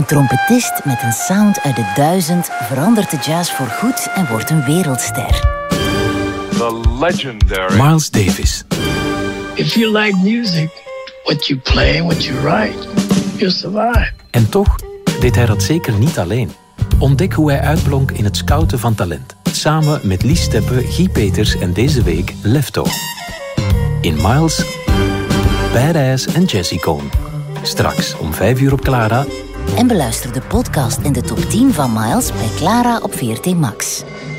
Een trompetist met een sound uit de 1000 verandert de jazz voorgoed en wordt een wereldster. The legendary Miles Davis. If you like music, what you play and what you write, you'll survive. En toch deed hij dat zeker niet alleen. Ontdek hoe hij uitblonk in het scouten van talent. Samen met Lies Steppe, Guy Peters en deze week Lefto. In Miles, Badass en Jesse Cohn. Straks om 5:00 op Clara. En beluister de podcast en de top 10 van Miles bij Clara op VRT Max.